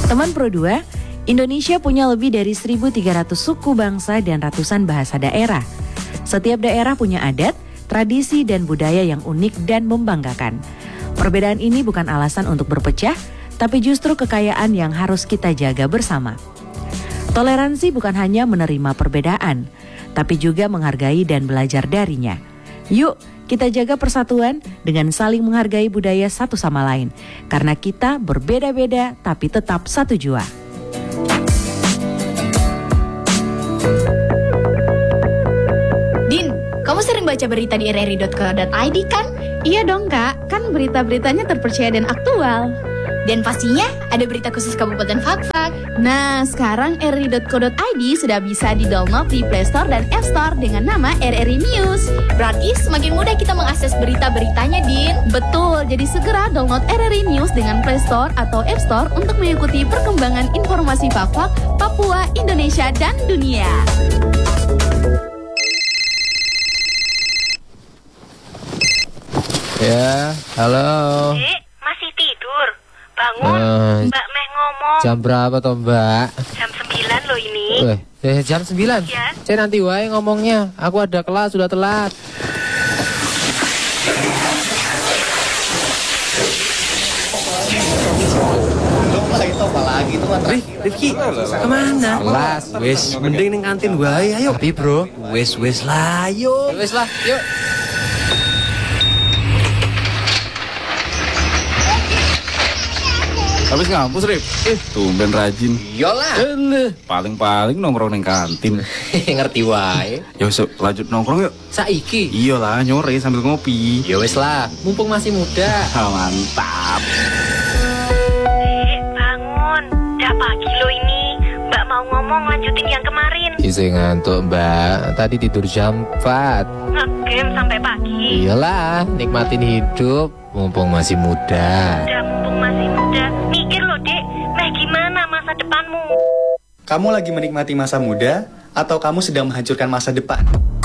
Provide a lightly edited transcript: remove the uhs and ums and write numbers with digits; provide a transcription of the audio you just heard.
Teman Pro 2, Indonesia punya lebih dari 1.300 suku bangsa dan ratusan bahasa daerah. Setiap daerah punya adat, tradisi, dan budaya yang unik dan membanggakan. Perbedaan ini bukan alasan untuk berpecah, tapi justru kekayaan yang harus kita jaga bersama. Toleransi bukan hanya menerima perbedaan, tapi juga menghargai dan belajar darinya. Yuk, kita jaga persatuan dengan saling menghargai budaya satu sama lain. Karena kita berbeda-beda tapi tetap satu jua. Din, kamu sering baca berita di rri.co.id kan? Iya dong kak, kan berita-beritanya terpercaya dan aktual. Dan pastinya ada berita khusus Kabupaten Fakfak. Nah, sekarang rri.co.id sudah bisa di-download di Play Store dan App Store dengan nama RRI News. Berarti semakin mudah kita mengakses berita-beritanya, Din. Betul, jadi segera download RRI News dengan Play Store atau App Store untuk mengikuti perkembangan informasi Fakfak, Papua, Indonesia, dan dunia. Ya, halo. Dek, masih tidur? Bangun, Mbak Meh ngomong. Jam berapa toh Mbak? Jam 9 loh ini. Jam 9? Ya. Saya nanti wae ngomongnya. Aku ada kelas, sudah telat. Rifki, kemana? Kelas, Wes, mending ning kantin wae ayo. tapi bro. Wes lah, ayo. Wes lah, yuk. Habis ngampus, Rip? Tumben rajin. Iyalah. Paling-paling nongkrong neng kantin. Ngerti wae. Ya wes, lanjut nongkrong yuk. Saiki. Iyalah, nyore sambil ngopi. Ya wes lah, mumpung masih muda. Mantap. Dek, bangun. Udah pagi loh ini. Mbak mau ngomong lanjutin yang kemarin. Isi ngantuk Mbak, tadi tidur jam 4. Ngegame sampai pagi. Iyalah, nikmatin hidup mumpung masih muda. Udah mumpung masih muda. Mikir loh, Dek. Meh gimana masa depanmu? Kamu lagi menikmati masa muda atau kamu sedang menghancurkan masa depan?